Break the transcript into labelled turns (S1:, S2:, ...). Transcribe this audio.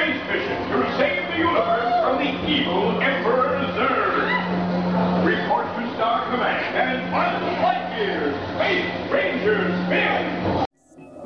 S1: space mission to save the universe from the evil Emperor Zurg. Report to Star Command and Buzz Lightyear, Space Ranger Spin!